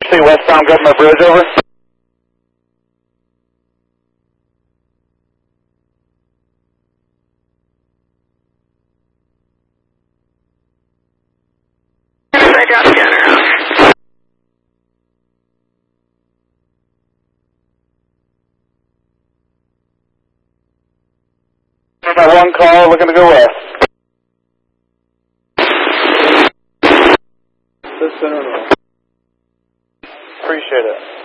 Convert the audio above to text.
3 westbound Government Bridge, over. My 1 call, looking to go west. Appreciate it.